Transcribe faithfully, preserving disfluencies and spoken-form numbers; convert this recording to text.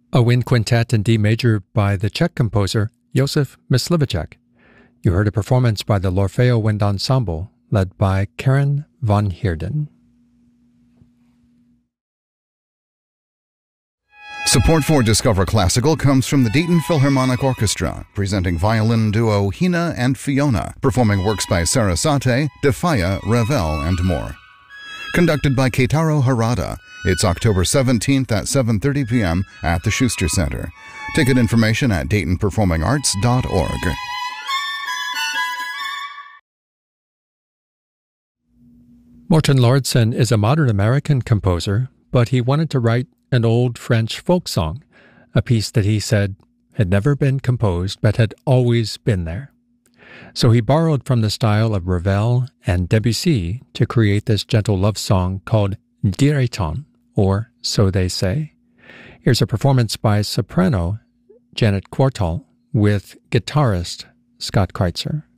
a wind quintet in D major by the Czech composer Josef Mysliveček. You heard a performance by the L'Orfeo Wind Ensemble, led by Karen von Heerden. Support for Discover Classical comes from the Dayton Philharmonic Orchestra, presenting violin duo Hina and Fiona, performing works by Sarasate, Defaya, Ravel, and more. Conducted by Keitaro Harada, it's October seventeenth at seven thirty p.m. at the Schuster Center. Ticket information at dayton performing arts dot org. Morton Lauridsen is a modern American composer, but he wanted to write an old French folk song, a piece that he said had never been composed but had always been there. So he borrowed from the style of Ravel and Debussy to create this gentle love song called Dirait-on, or So They Say. Here's a performance by soprano Janet Quartal with guitarist Scott Kreitzer.